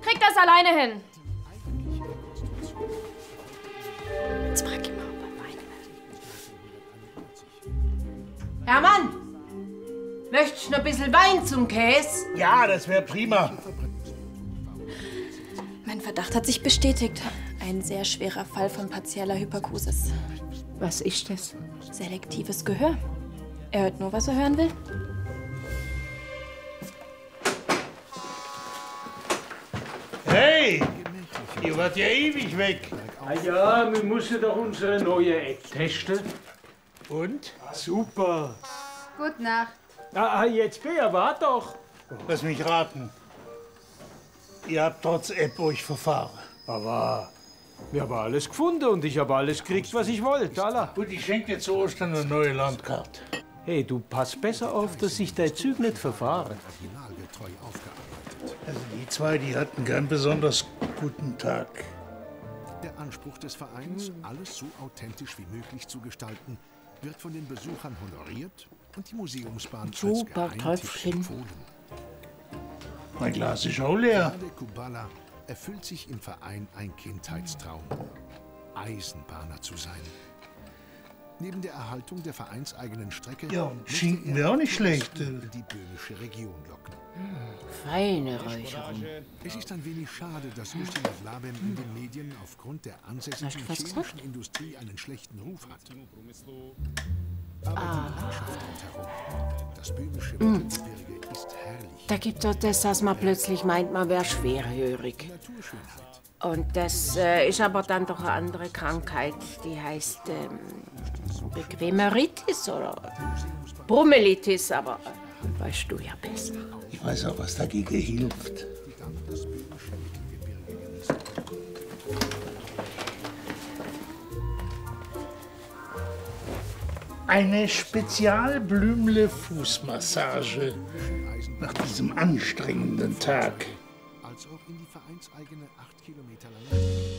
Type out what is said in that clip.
krieg das alleine hin. Jetzt frag ihn mal, ob er weinen will. Hermann! Möchtest du noch ein bisschen Wein zum Käse? Ja, das wäre prima. Mein Verdacht hat sich bestätigt. Ein sehr schwerer Fall von partieller Hyperakusis. Was ist das? Selektives Gehör. Er hört nur, was er hören will. Hey, ihr wart ja ewig weg. Ah ja, wir müssen doch unsere neue App testen. Und? Super. Gute Nacht. Jetzt Bea, wart doch. Lass mich raten. Ihr habt trotz App euch verfahren. Aber wir haben alles gefunden und ich habe alles gekriegt, was ich wollte. Allah. Gut, ich schenke dir zu Ostern eine neue Landkarte. Hey, du pass besser auf, dass sich dein Züg nicht verfahren. Also die zwei, die hatten keinen besonders guten Tag. Der Anspruch des Vereins, alles so authentisch wie möglich zu gestalten, wird von den Besuchern honoriert und die Museumsbahn Super als Geheimtipp Tröpfchen. empfohlen. Mein Glas ist auch leer. Gerade Kubala erfüllt sich im Verein ein Kindheitstraum, Eisenbahner zu sein. Neben der Erhaltung der vereinseigenen Strecke Ja, und möchte Schinken er wäre auch nicht schlecht. die böhmische Region locken. Feine Räucherung. Es ist ein wenig schade, dass Ustinar Labem in den Medien aufgrund der ansässigen was chemischen Industrie einen schlechten Ruf hat. Aber die Landschaft rundherum, das böhmische Mittelgebirge, ist herrlich. Da gibt es das, dass man plötzlich meint, man wäre schwerhörig. Naturschönheit. Und das ist aber dann doch eine andere Krankheit, die heißt Bequemeritis oder Brummelitis, aber weißt du ja besser. Ich weiß auch, was dagegen hilft. Eine Spezialblümle-Fußmassage nach diesem anstrengenden Tag. Als auch in die vereinseigene 8 Kilometer lange